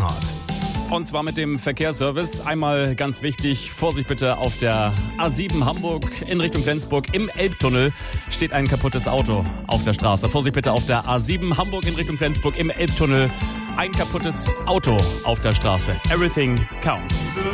Gebhardt. Und zwar mit dem Verkehrsservice. Einmal ganz wichtig, Vorsicht bitte auf der A7 Hamburg in Richtung Flensburg. Im Elbtunnel steht ein kaputtes Auto auf der Straße. Vorsicht bitte auf der A7 Hamburg in Richtung Flensburg. Im Elbtunnel ein kaputtes Auto auf der Straße. Everything counts.